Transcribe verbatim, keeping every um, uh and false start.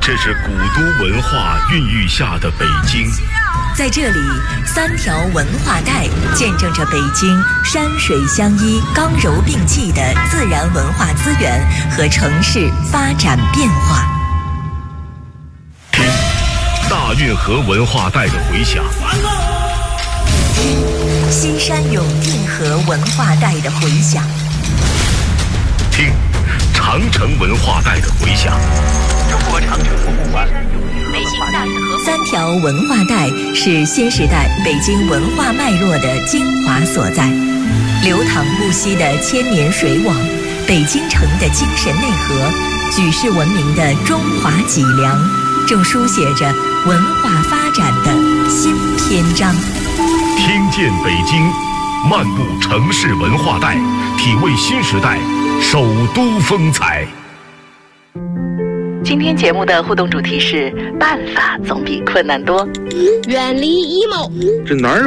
这是古都文化孕育下的北京。 在这里，三条文化带见证着北京山水相依、刚柔并济的自然文化资源和城市发展变化。 听大运河文化带的回响， 听西山永定河文化带的回响， 听长城文化带的回响。 中国长城博物馆北京大运河三条文化带是新时代北京文化脉络的精华所在，流淌不息的千年水网，北京城的精神内核，举世闻名的中华脊梁，正书写着文化发展的新篇章。 听见北京，漫步城市文化带，体味新时代首都风采。 今天节目的互动主题是：办法总比困难多。 远离 emo， 这哪儿